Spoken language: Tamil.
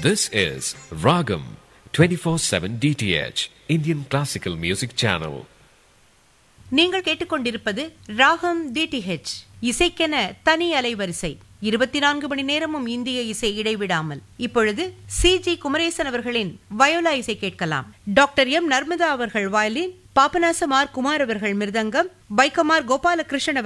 This is Ragam 24/7 DTH Indian Classical Music Channel. நீங்கள் கேட்டுக்கொண்டிருப்பது ராகம் டிடிஹெச், இசைக்கென தனி அலைவரிசை, 24 மணி நேரமும் இந்திய இசை இடைவிடாமல். இப்பொழுது CG குமரேசன் அவர்களின் வயோலா இசை கேட்கலாம். டாக்டர் எம் நர்மதா அவர்கள் வயலின், பாபநாசம் ஆர் குமார் அவர்கள் மிருதங்கம், பைக்கமார் கோபாலகிருஷ்ணன்